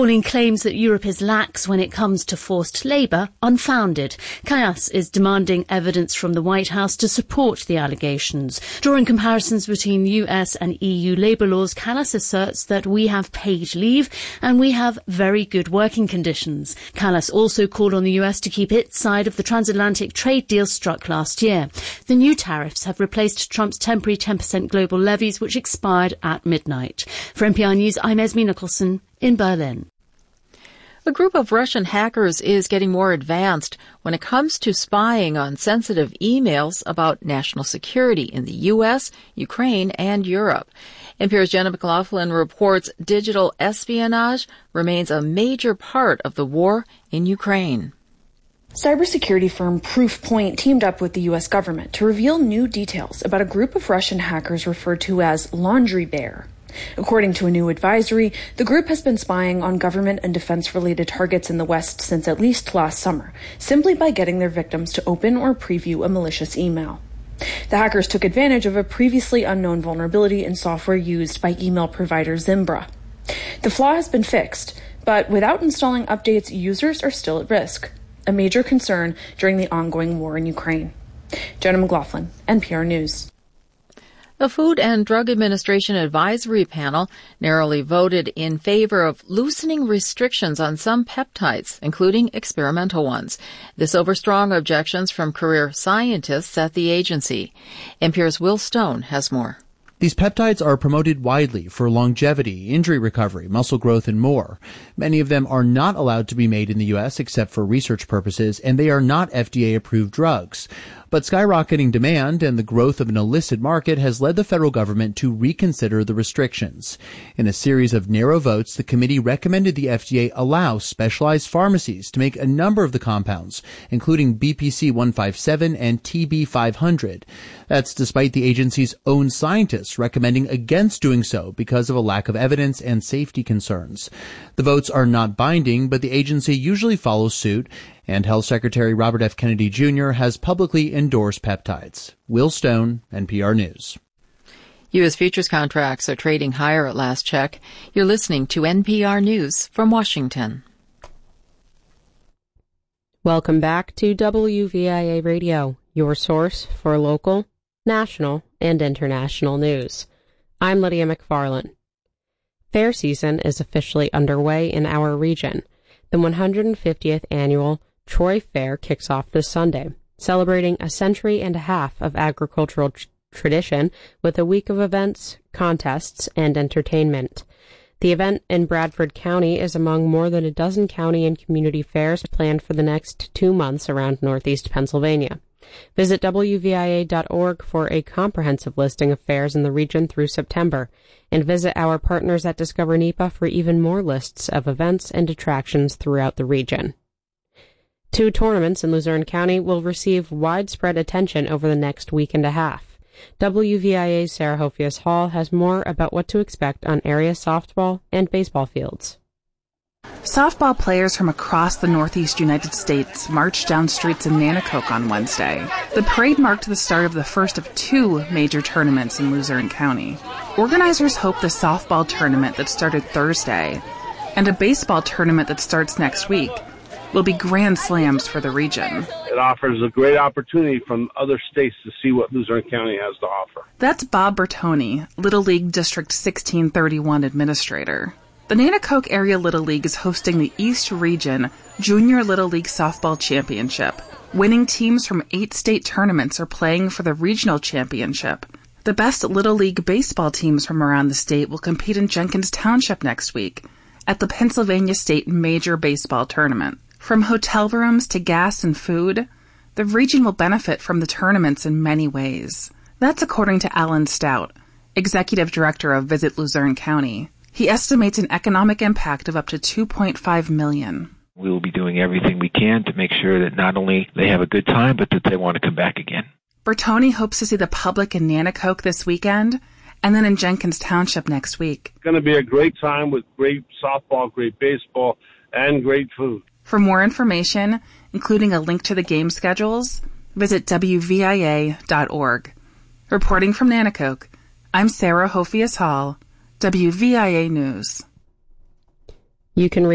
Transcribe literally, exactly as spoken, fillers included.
calling claims that Europe is lax when it comes to forced labour unfounded. Kallas is demanding evidence from the White House to support the allegations. Drawing comparisons between U S and E U labour laws, Kallas asserts that we have paid leave and we have very good working conditions. Kallas also called on the U S to keep its side of the transatlantic trade deal struck last year. The new tariffs have replaced Trump's temporary ten percent global levies, which expired at midnight. For N P R News, I'm Esme Nicholson in Berlin. A group of Russian hackers is getting more advanced when it comes to spying on sensitive emails about national security in the U S, Ukraine, and Europe. N P R's Jenna McLaughlin reports digital espionage remains a major part of the war in Ukraine. Cybersecurity firm Proofpoint teamed up with the U S government to reveal new details about a group of Russian hackers referred to as Laundry Bear. According to a new advisory, the group has been spying on government and defense-related targets in the West since at least last summer, simply by getting their victims to open or preview a malicious email. The hackers took advantage of a previously unknown vulnerability in software used by email provider Zimbra. The flaw has been fixed, but without installing updates, users are still at risk, a major concern during the ongoing war in Ukraine. Jenna McLaughlin, N P R News. The Food and Drug Administration Advisory Panel narrowly voted in favor of loosening restrictions on some peptides, including experimental ones. This over strong objections from career scientists at the agency. N P R's Will Stone has more. These peptides are promoted widely for longevity, injury recovery, muscle growth, and more. Many of them are not allowed to be made in the U S except for research purposes, and they are not F D A-approved drugs. But skyrocketing demand and the growth of an illicit market has led the federal government to reconsider the restrictions. In a series of narrow votes, the committee recommended the F D A allow specialized pharmacies to make a number of the compounds, including B P C one fifty-seven and T B five hundred. That's despite the agency's own scientists recommending against doing so because of a lack of evidence and safety concerns. The votes are not binding, but the agency usually follows suit, and Health Secretary Robert F. Kennedy Junior has publicly endorsed peptides. Will Stone, N P R News. U S futures contracts are trading higher at last check. You're listening to N P R News from Washington. Welcome back to W V I A Radio, your source for local, national, and international news. I'm Lydia McFarlane. Fair season is officially underway in our region. The one hundred fiftieth annual Troy Fair kicks off this Sunday, celebrating a century and a half of agricultural tr- tradition with a week of events, contests, and entertainment. The event in Bradford County is among more than a dozen county and community fairs planned for the next two months around Northeast Pennsylvania. Visit W V I A dot org for a comprehensive listing of fairs in the region through September, and visit our partners at Discover N E P A for even more lists of events and attractions throughout the region. Two tournaments in Luzerne County will receive widespread attention over the next week and a half. W V I A's Sarah Hofias Hall has more about what to expect on area softball and baseball fields. Softball players from across the Northeast United States marched down streets in Nanticoke on Wednesday. The parade marked the start of the first of two major tournaments in Luzerne County. Organizers hope the softball tournament that started Thursday and a baseball tournament that starts next week will be grand slams for the region. It offers a great opportunity from other states to see what Luzerne County has to offer. That's Bob Bertoni, Little League District sixteen thirty-one Administrator. The Nanticoke Area Little League is hosting the East Region Junior Little League Softball Championship. Winning teams from eight state tournaments are playing for the regional championship. The best Little League baseball teams from around the state will compete in Jenkins Township next week at the Pennsylvania State Major Baseball Tournament. From hotel rooms to gas and food, the region will benefit from the tournaments in many ways. That's according to Alan Stout, Executive Director of Visit Luzerne County. He estimates an economic impact of up to two point five million dollars. We will be doing everything we can to make sure that not only they have a good time, but that they want to come back again. Bertoni hopes to see the public in Nanticoke this weekend and then in Jenkins Township next week. It's going to be a great time with great softball, great baseball, and great food. For more information, including a link to the game schedules, visit W V I A dot org. Reporting from Nanticoke, I'm Sarah Hofias Hall, W V I A News. You can